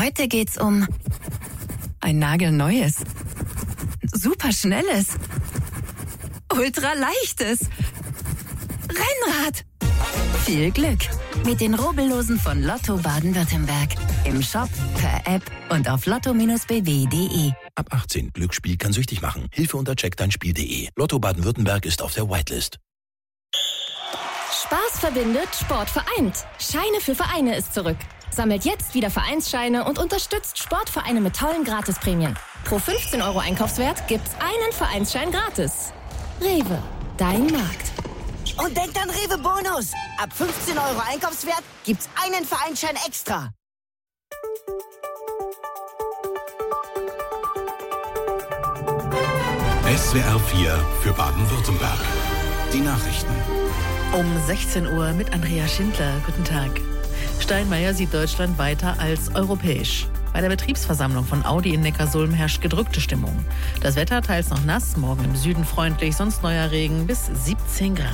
Heute geht's um ein nagelneues, superschnelles, ultraleichtes Rennrad. Viel Glück mit den Rubbellosen von Lotto Baden-Württemberg. Im Shop, per App und auf lotto-bw.de. Ab 18. Glücksspiel kann süchtig machen. Hilfe unter checkdeinspiel.de. Lotto Baden-Württemberg ist auf der Whitelist. Spaß verbindet, Sport vereint. Scheine für Vereine ist zurück. Sammelt jetzt wieder Vereinsscheine und unterstützt Sportvereine mit tollen Gratisprämien. Pro 15 € Einkaufswert gibt's einen Vereinsschein gratis. Rewe, dein Markt. Und denkt an Rewe Bonus. Ab 15 € Einkaufswert gibt's einen Vereinsschein extra. SWR 4 für Baden-Württemberg. Die Nachrichten. Um 16 Uhr mit Andrea Schindler. Guten Tag. Steinmeier sieht Deutschland weiter als europäisch. Bei der Betriebsversammlung von Audi in Neckarsulm herrscht gedrückte Stimmung. Das Wetter teils noch nass, morgen im Süden freundlich, sonst neuer Regen bis 17 Grad.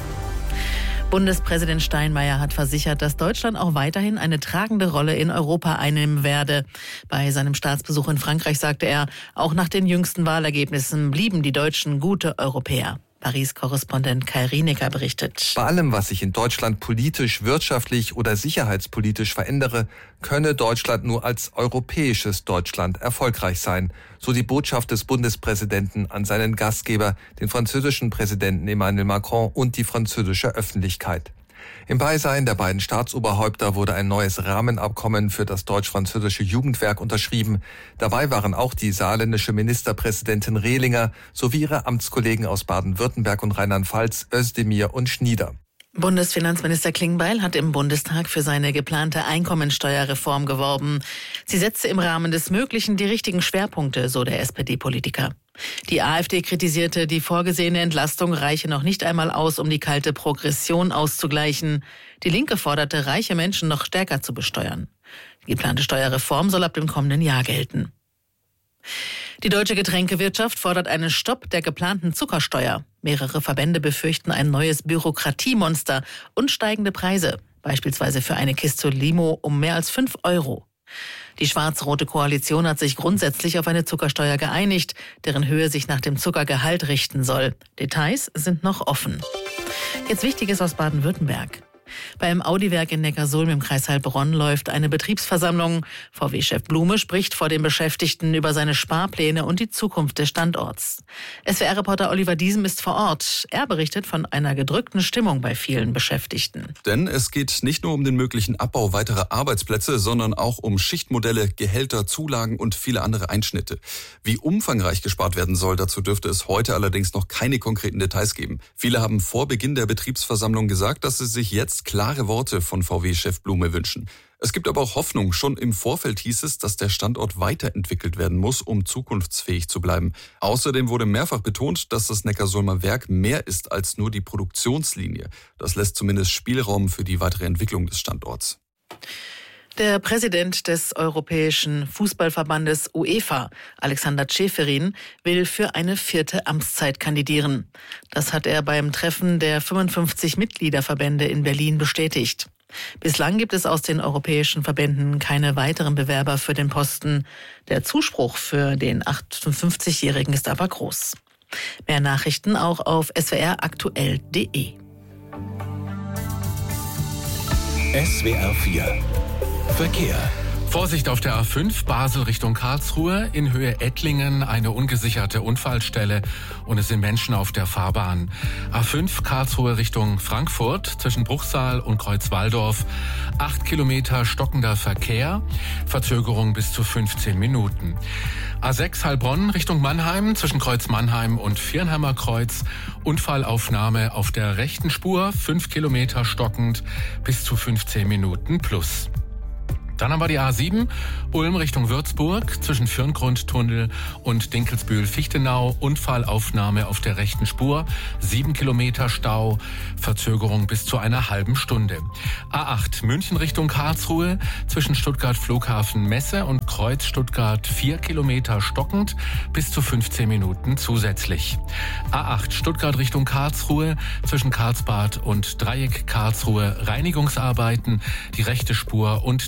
Bundespräsident Steinmeier hat versichert, dass Deutschland auch weiterhin eine tragende Rolle in Europa einnehmen werde. Bei seinem Staatsbesuch in Frankreich sagte er, auch nach den jüngsten Wahlergebnissen blieben die Deutschen gute Europäer. Paris-Korrespondent Kai Rienecker berichtet. Bei allem, was sich in Deutschland politisch, wirtschaftlich oder sicherheitspolitisch verändere, könne Deutschland nur als europäisches Deutschland erfolgreich sein. So die Botschaft des Bundespräsidenten an seinen Gastgeber, den französischen Präsidenten Emmanuel Macron und die französische Öffentlichkeit. Im Beisein der beiden Staatsoberhäupter wurde ein neues Rahmenabkommen für das deutsch-französische Jugendwerk unterschrieben. Dabei waren auch die saarländische Ministerpräsidentin Rehlinger sowie ihre Amtskollegen aus Baden-Württemberg und Rheinland-Pfalz, Özdemir und Schnieder. Bundesfinanzminister Klingbeil hat im Bundestag für seine geplante Einkommensteuerreform geworben. Sie setzte im Rahmen des Möglichen die richtigen Schwerpunkte, so der SPD-Politiker. Die AfD kritisierte, die vorgesehene Entlastung reiche noch nicht einmal aus, um die kalte Progression auszugleichen. Die Linke forderte, reiche Menschen noch stärker zu besteuern. Die geplante Steuerreform soll ab dem kommenden Jahr gelten. Die deutsche Getränkewirtschaft fordert einen Stopp der geplanten Zuckersteuer. Mehrere Verbände befürchten ein neues Bürokratiemonster und steigende Preise, beispielsweise für eine Kiste Limo um mehr als 5 €. Die schwarz-rote Koalition hat sich grundsätzlich auf eine Zuckersteuer geeinigt, deren Höhe sich nach dem Zuckergehalt richten soll. Details sind noch offen. Jetzt Wichtiges aus Baden-Württemberg. Beim Audi-Werk in Neckarsulm im Kreis Heilbronn läuft eine Betriebsversammlung. VW-Chef Blume spricht vor den Beschäftigten über seine Sparpläne und die Zukunft des Standorts. SWR-Reporter Oliver Diesem ist vor Ort. Er berichtet von einer gedrückten Stimmung bei vielen Beschäftigten. Denn es geht nicht nur um den möglichen Abbau weiterer Arbeitsplätze, sondern auch um Schichtmodelle, Gehälter, Zulagen und viele andere Einschnitte. Wie umfangreich gespart werden soll, dazu dürfte es heute allerdings noch keine konkreten Details geben. Viele haben vor Beginn der Betriebsversammlung gesagt, dass sie sich jetzt klare Worte von VW-Chef Blume wünschen. Es gibt aber auch Hoffnung. Schon im Vorfeld hieß es, dass der Standort weiterentwickelt werden muss, um zukunftsfähig zu bleiben. Außerdem wurde mehrfach betont, dass das Neckarsulmer Werk mehr ist als nur die Produktionslinie. Das lässt zumindest Spielraum für die weitere Entwicklung des Standorts. Der Präsident des Europäischen Fußballverbandes UEFA, Alexander Ceferin, will für eine 4. Amtszeit kandidieren. Das hat er beim Treffen der 55 Mitgliederverbände in Berlin bestätigt. Bislang gibt es aus den europäischen Verbänden keine weiteren Bewerber für den Posten. Der Zuspruch für den 58-Jährigen ist aber groß. Mehr Nachrichten auch auf swraktuell.de. SWR 4 Verkehr. Vorsicht auf der A5 Basel Richtung Karlsruhe, in Höhe Ettlingen eine ungesicherte Unfallstelle und es sind Menschen auf der Fahrbahn. A5 Karlsruhe Richtung Frankfurt zwischen Bruchsal und Kreuzwaldorf, 8 Kilometer stockender Verkehr, Verzögerung bis zu 15 Minuten. A6 Heilbronn Richtung Mannheim zwischen Kreuz Mannheim und Viernheimer Kreuz, Unfallaufnahme auf der rechten Spur, 5 Kilometer stockend bis zu 15 Minuten plus. Dann haben wir die A7, Ulm Richtung Würzburg, zwischen Fürngrundtunnel und Dinkelsbühl-Fichtenau, Unfallaufnahme auf der rechten Spur, 7 Kilometer Stau, Verzögerung bis zu einer halben Stunde. A8, München Richtung Karlsruhe, zwischen Stuttgart Flughafen Messe und Kreuz Stuttgart, 4 Kilometer stockend, bis zu 15 Minuten zusätzlich. A8, Stuttgart Richtung Karlsruhe, zwischen Karlsbad und Dreieck Karlsruhe, Reinigungsarbeiten, die rechte Spur und die Standstelle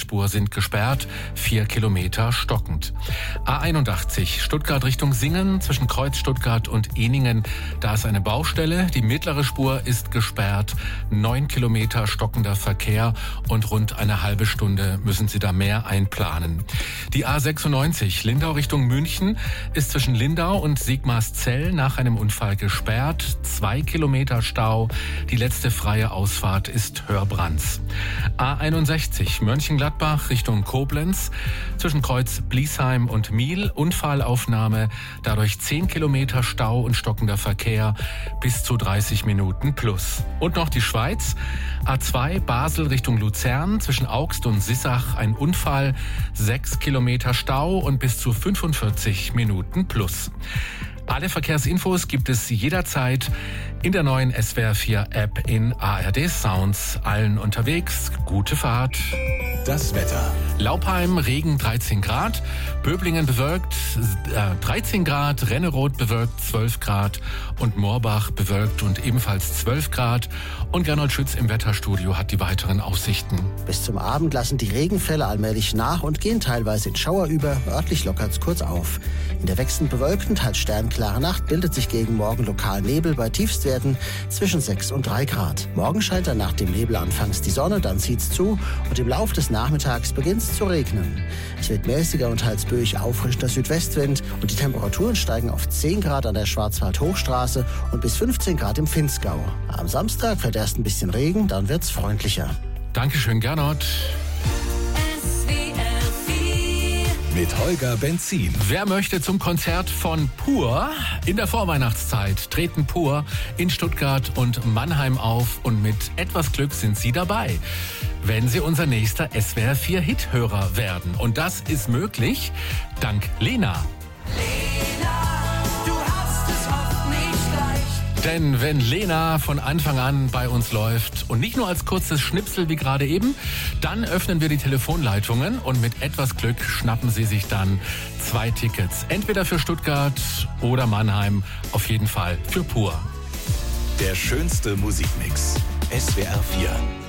Spur sind gesperrt, 4 Kilometer stockend. A81 Stuttgart Richtung Singen zwischen Kreuz Stuttgart und Ehningen. Da ist eine Baustelle. Die mittlere Spur ist gesperrt, 9 Kilometer stockender Verkehr und rund eine halbe Stunde müssen Sie da mehr einplanen. Die A96 Lindau Richtung München ist zwischen Lindau und Sigmarszell nach einem Unfall gesperrt. 2 Kilometer Stau. Die letzte freie Ausfahrt ist Hörbrands. A61 Mönchengladbach Richtung Koblenz zwischen Kreuz Bliesheim und Miel. Unfallaufnahme. Dadurch 10 Kilometer Stau und stockender Verkehr bis zu 30 Minuten plus. Und noch die Schweiz. A2 Basel Richtung Luzern zwischen Augst und Sissach ein Unfall. 6 Kilometer Stau und bis zu 45 Minuten plus. Alle Verkehrsinfos gibt es jederzeit in der neuen SWR 4 App in ARD Sounds. Allen unterwegs, gute Fahrt. Das Wetter. Laupheim, Regen 13 Grad, Böblingen bewölkt 13 Grad, Renneroth bewölkt 12 Grad und Moorbach bewölkt und ebenfalls 12 Grad. Und Gernot Schütz im Wetterstudio hat die weiteren Aussichten. Bis zum Abend lassen die Regenfälle allmählich nach und gehen teilweise in Schauer über, örtlich lockert's kurz auf. In der wechselnd bewölkten, teils sternklare Nacht bildet sich gegen Morgen lokal Nebel bei Tiefstwerten zwischen 6 und 3 Grad. Morgen scheint dann nach dem Nebel anfangs die Sonne, dann zieht's zu und im Laufe des Nachmittags beginnt's zu regnen. Es wird mäßiger und teils böig auffrischender Südwestwind und die Temperaturen steigen auf 10 Grad an der Schwarzwald-Hochstraße und bis 15 Grad im Vinzgau. Am Samstag fällt erst ein bisschen Regen, dann wird's freundlicher. Dankeschön, Gernot. Mit Holger Benzin. Wer möchte zum Konzert von Pur? In der Vorweihnachtszeit treten Pur in Stuttgart und Mannheim auf und mit etwas Glück sind Sie dabei, wenn Sie unser nächster SWR 4 Hithörer werden. Und das ist möglich dank Lena. Denn wenn Lena von Anfang an bei uns läuft und nicht nur als kurzes Schnipsel wie gerade eben, dann öffnen wir die Telefonleitungen und mit etwas Glück schnappen Sie sich dann 2 Tickets. Entweder für Stuttgart oder Mannheim, auf jeden Fall für Pur. Der schönste Musikmix. SWR 4.